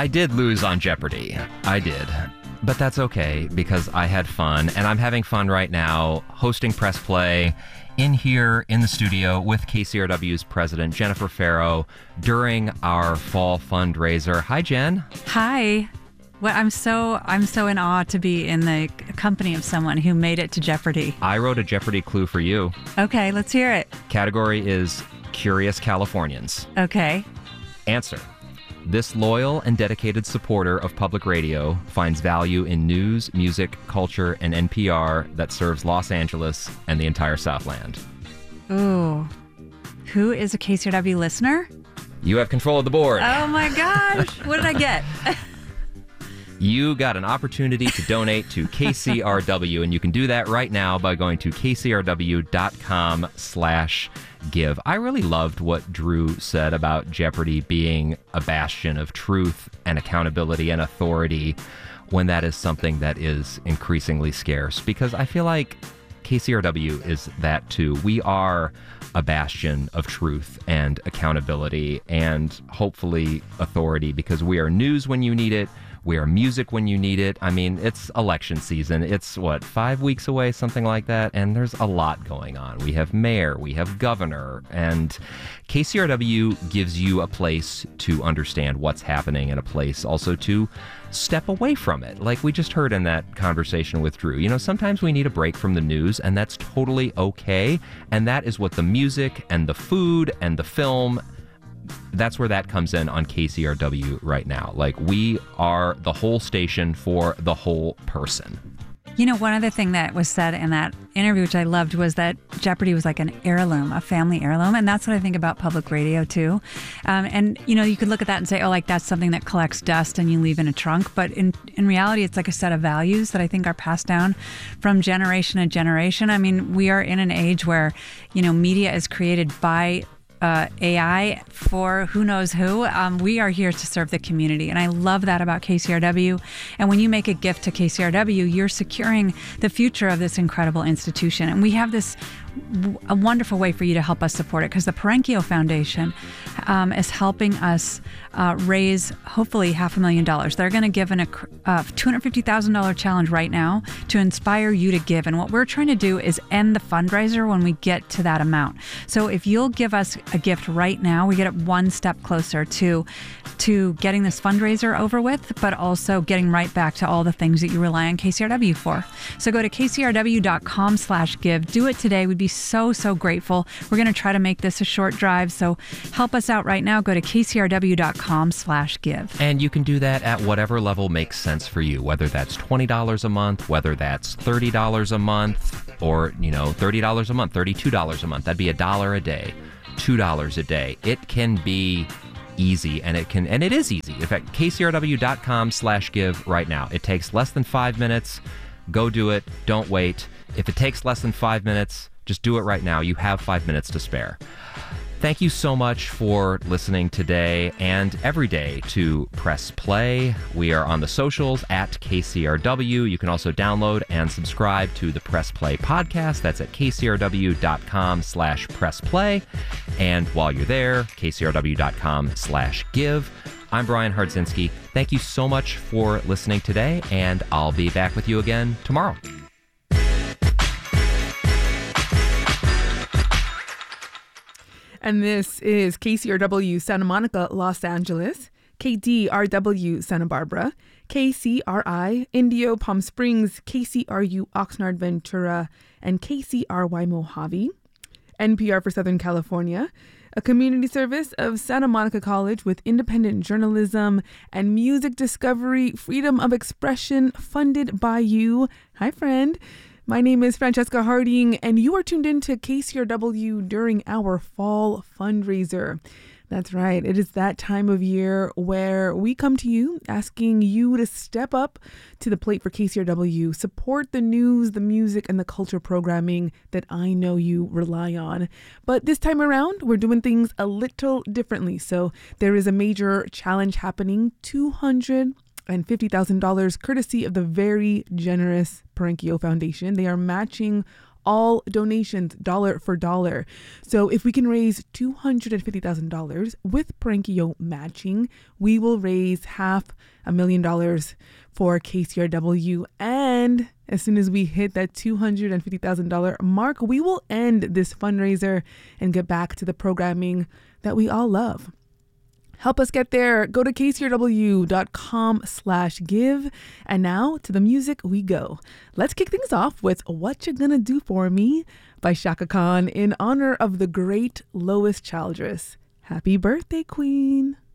I did lose on Jeopardy. I did. But that's okay because I had fun, and I'm having fun right now hosting Press Play in here in the studio with KCRW's president, Jennifer Farrow, during our fall fundraiser. Hi, Jen. Hi. Well, I'm so in awe to be in the company of someone who made it to Jeopardy. I wrote a Jeopardy clue for you. Okay, let's hear it. Category is Curious Californians. Okay. Answer. This loyal and dedicated supporter of public radio finds value in news, music, culture, and NPR that serves Los Angeles and the entire Southland. Ooh. Who is a KCRW listener? You have control of the board. Oh my gosh. What did I get? You got an opportunity to donate to KCRW, and you can do that right now by going to kcrw.com/give. I really loved what Drew said about Jeopardy being a bastion of truth and accountability and authority when that is something that is increasingly scarce, because I feel like KCRW is that too. We are a bastion of truth and accountability and hopefully authority, because we are news when you need it. We are music when you need it. I mean, it's election season. It's, 5 weeks away, something like that, and there's a lot going on. We have mayor, we have governor, and KCRW gives you a place to understand what's happening and a place also to step away from it. Like we just heard in that conversation with Drew. You know, sometimes we need a break from the news, and that's totally okay, and that is what the music and the food and the film, that's where that comes in on KCRW right now. Like, we are the whole station for the whole person. You know, one other thing that was said in that interview, which I loved, was that Jeopardy was like an heirloom, a family heirloom. And that's what I think about public radio, too. And, you know, you could look at that and say, oh, like that's something that collects dust and you leave in a trunk. But in reality, it's like a set of values that I think are passed down from generation to generation. I mean, we are in an age where, you know, media is created by AI for who knows who. We are here to serve the community, and I love that about KCRW. And when you make a gift to KCRW, you're securing the future of this incredible institution. And we have this a wonderful way for you to help us support it, because the Parenkio Foundation is helping us raise hopefully $500,000. They're going to give a $250,000 challenge right now to inspire you to give. And what we're trying to do is end the fundraiser when we get to that amount. So if you'll give us a gift right now, we get it one step closer to getting this fundraiser over with, but also getting right back to all the things that you rely on KCRW for. So go to kcrw.com/give. Do it today. We'd be so grateful. We're going to try to make this a short drive, so help us out right now. Go to kcrw.com/give. And you can do that at whatever level makes sense for you, whether that's $20 a month, whether that's $30 a month, or, you know, $30 a month, $32 a month. That'd be $1 a day, $2 a day. It can be easy, and it is easy. In fact, kcrw.com/give right now. It takes less than 5 minutes. Go do it. Don't wait. If it takes less than 5 minutes, just do it right now. You have 5 minutes to spare. Thank you so much for listening today and every day to Press Play. We are on the socials at KCRW. You can also download and subscribe to the Press Play podcast. That's at kcrw.com/pressplay. And while you're there, kcrw.com/give. I'm Brian Hardzinski. Thank you so much for listening today, and I'll be back with you again tomorrow. And this is KCRW Santa Monica, Los Angeles, KDRW Santa Barbara, KCRI Indio Palm Springs, KCRU Oxnard Ventura, and KCRY Mojave, NPR for Southern California, a community service of Santa Monica College with independent journalism and music discovery, freedom of expression, funded by you. Hi, friend. My name is Francesca Harding, and you are tuned in to KCRW during our fall fundraiser. That's right. It is that time of year where we come to you asking you to step up to the plate for KCRW, support the news, the music, and the culture programming that I know you rely on. But this time around, we're doing things a little differently. So there is a major challenge happening, $250,000 courtesy of the very generous Parenkio Foundation. They are matching All donations, dollar for dollar. So if we can raise $250,000 with Prankio matching, we will raise $500,000 for KCRW. And as soon as we hit that $250,000 mark, we will end this fundraiser and get back to the programming that we all love. Help us get there. Go to kcrw.com/give. And now to the music we go. Let's kick things off with What You Gonna Do For Me by Chaka Khan in honor of the great Lois Childress. Happy birthday, Queen.